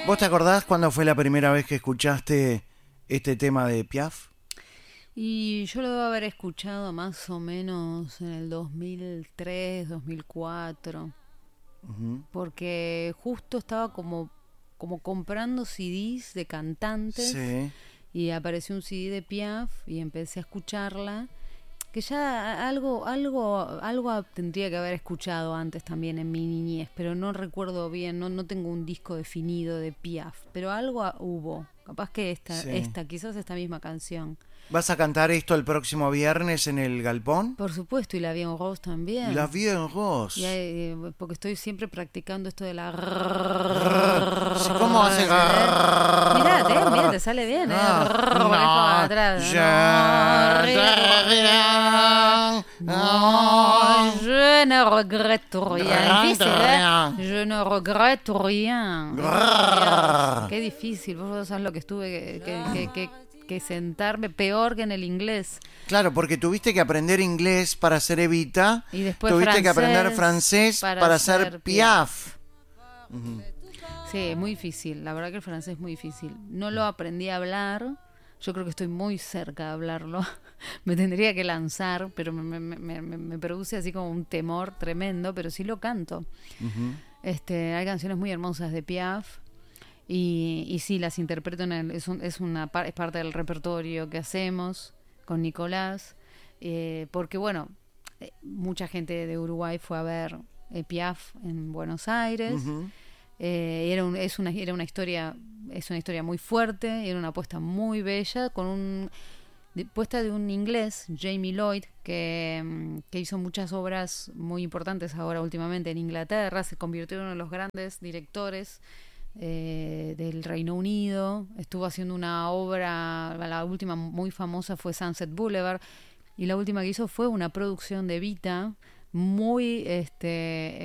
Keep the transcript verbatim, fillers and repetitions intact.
¿Vos te acordás cuándo fue la primera vez que escuchaste este tema de Piaf? Y yo lo debo haber escuchado más o menos en el dos mil tres, dos mil cuatro, Ujú. porque justo estaba como, como comprando C Ds de cantantes Sí. y apareció un C D de Piaf y empecé a escucharla, que ya algo, algo, algo tendría que haber escuchado antes también en mi niñez, pero no recuerdo bien, no, no tengo un disco definido de Piaf, pero algo hubo, capaz que esta, Sí. esta, quizás esta misma canción. ¿Vas a cantar esto el próximo viernes en el Galpón? Por supuesto, y la Bien Rose La también. vie en Y rose. hay- porque estoy siempre practicando esto de la... Grrr. Sí, ¿cómo hace? Mirá, te, mira, Grrr. te sale bien, ¿eh? Ah, Porque es para no, atrás. je No, ne no, je ne regrette rien. regrette Difícil, ¿eh? rien. Je ne regrette rien. Grrr. Qué difícil. Vos no sabés lo que estuve que, que, que, que, que sentarme peor que en el inglés. Claro, porque tuviste que aprender inglés para hacer Evita, Y después tuviste que aprender francés francés para para hacer hacer Piaf. Ujú. Sí, es muy difícil. La verdad que el francés es muy difícil. No lo aprendí a hablar. Yo creo que estoy muy cerca de hablarlo. Me tendría que lanzar, pero me, me, me, me- me produce así como un temor tremendo, pero sí lo canto. Ujú. Este, hay canciones muy hermosas de Piaf y, y sí, las interpreto en el, es, un- es una par- es parte del repertorio que hacemos con Nicolás, eh, porque bueno, eh, mucha gente de Uruguay fue a ver eh, Piaf en Buenos Aires. Ujú. Eh, era, un- es una, era una historia, es una historia muy fuerte, era una apuesta muy bella, con un de- puesta de un inglés, Jamie Lloyd, que, mm, que hizo muchas obras muy importantes ahora últimamente en Inglaterra, se convirtió en uno de los grandes directores eh, del Reino Unido, estuvo haciendo una obra, la última muy famosa fue Sunset Boulevard, y la última que hizo fue una producción de Vita muy este